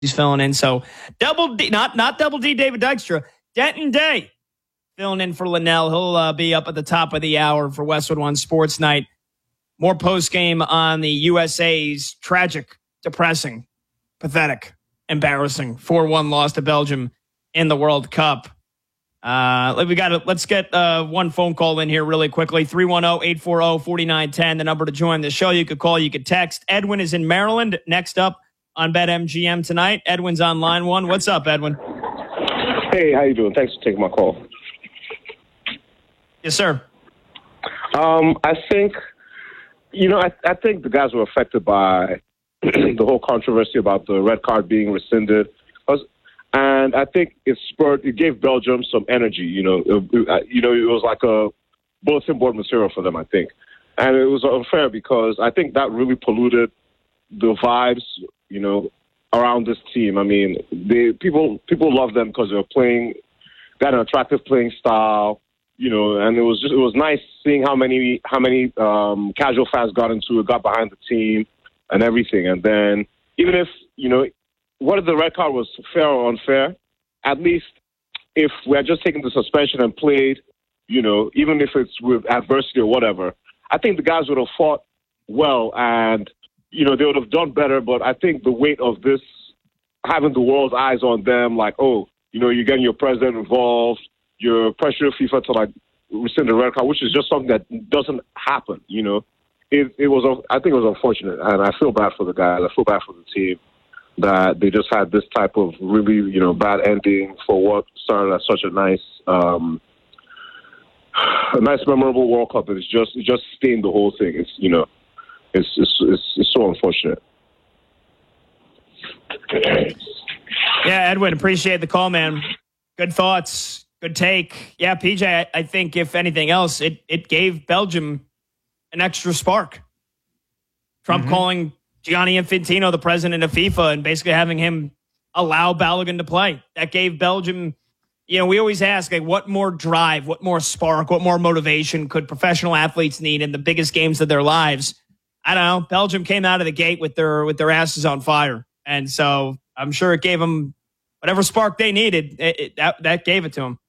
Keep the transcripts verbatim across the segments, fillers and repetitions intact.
he's filling in. So double D, not not double D, David Dykstra, Denton Day filling in for Linnell. He'll uh, be up at the top of the hour for Westwood One Sports Night. More post game on the U S A's tragic, depressing, pathetic, embarrassing four one loss to Belgium in the World Cup. Uh, we got to let's get uh, one phone call in here really quickly. three one zero, eight four zero, four nine one zero, the number to join the show. You could call, you could text. Edwin is in Maryland. Next up on BetMGM tonight. Edwin's on line one. What's up, Edwin? Hey, how you doing? Thanks for taking my call. Yes, sir. Um, I think, you know, I, I think the guys were affected by the whole controversy about the red card being rescinded. And I think it spurred, it gave Belgium some energy, you know. It, it, you know, it was like a bulletin board material for them, I think. And it was unfair because I think that really polluted the vibes, you know, around this team. I mean, they, people people love them because they were playing, got an attractive playing style, you know, and it was just, it was nice seeing how many, how many um, casual fans got into it, got behind the team and everything. And then even if, you know, whether the red card was fair or unfair, at least if we had just taken the suspension and played, you know, even if it's with adversity or whatever, I think the guys would have fought well and, you know, they would have done better. But I think the weight of this, having the world's eyes on them, like, oh, you know, you're getting your president involved, you're pressuring FIFA to, like, rescind the red card, which is just something that doesn't happen, you know. It, it was, I think it was unfortunate, and I feel bad for the guys. I feel bad for the team that they just had this type of really, you know, bad ending for what started as such a nice, um, a nice memorable World Cup. It's just, it just stained the whole thing. It's, you know, it's it's it's, it's so unfortunate. Yeah, Edwin, appreciate the call, man. Good thoughts, good take. Yeah, P J, I, I think if anything else, it it gave Belgium an extra spark. Trump mm-hmm. calling Gianni Infantino the president of FIFA and basically having him allow Balogun to play. That gave Belgium, you know, we always ask, like, what more drive, what more spark, what more motivation could professional athletes need in the biggest games of their lives? I don't know. Belgium came out of the gate with their with their asses on fire. And so I'm sure it gave them whatever spark they needed. It, it, that, that gave it to them.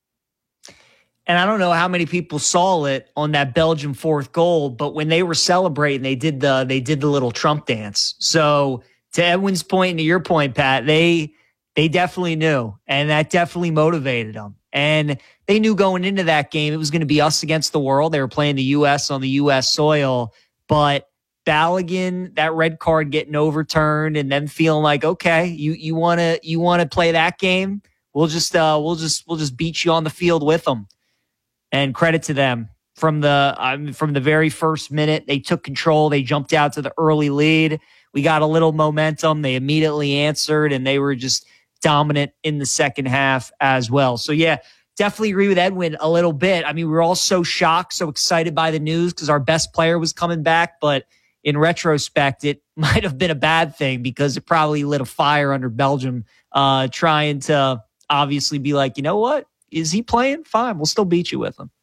And I don't know how many people saw it on that Belgium fourth goal, but when they were celebrating, they did the they did the little Trump dance. So to Edwin's point and to your point, Pat, they they definitely knew, and that definitely motivated them. And they knew going into that game it was going to be us against the world. They were playing the U S on the U S soil, but Balogun, that red card getting overturned, and then feeling like, okay, you you want to you want to play that game? We'll just uh, we'll just we'll just beat you on the field with them. And credit to them from the um, from the very first minute. They took control. They jumped out to the early lead. We got a little momentum. They immediately answered, and they were just dominant in the second half as well. So, yeah, definitely agree with Edwin a little bit. I mean, we were all so shocked, so excited by the news because our best player was coming back. But in retrospect, it might have been a bad thing because it probably lit a fire under Belgium uh, trying to obviously be like, you know what? Is he playing? Fine. We'll still beat you with him.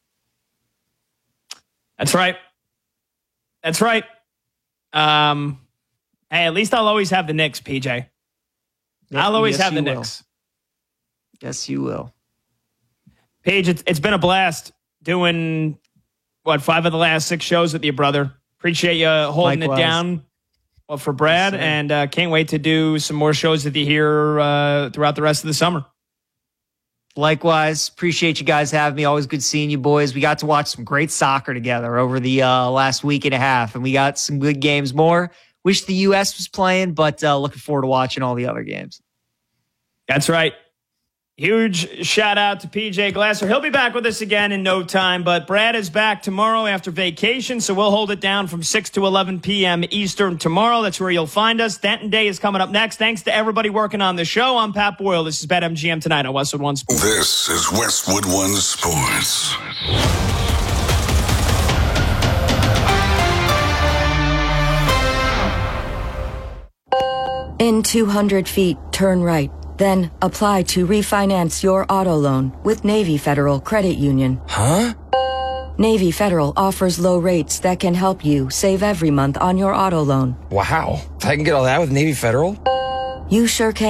That's right. That's right. Um, hey, at least I'll always have the Knicks, P J. Yeah, I'll always yes, have the will. Knicks. Yes, you will. Paige, it's, it's been a blast doing, what, five of the last six shows with you, brother. Appreciate you holding Likewise. it down well, for Brad, yes, and uh, can't wait to do some more shows with you here uh, throughout the rest of the summer. Likewise, appreciate you guys having me. Always good seeing you boys. We got to watch some great soccer together over the uh, last week and a half, and we got some good games more. Wish the U S was playing, but uh, looking forward to watching all the other games. That's right. Huge shout out to P J Glasser. He'll be back with us again in no time, but Brad is back tomorrow after vacation, so we'll hold it down from six to eleven p.m. Eastern tomorrow. That's where you'll find us. Denton Day is coming up next. Thanks to everybody working on the show. I'm Pat Boyle. This is BetMGM Tonight on Westwood One Sports. This is Westwood One Sports. In two hundred feet, turn right. Then apply to refinance your auto loan with Navy Federal Credit Union. Huh? Navy Federal offers low rates that can help you save every month on your auto loan. Wow. I can get all that with Navy Federal? You sure can.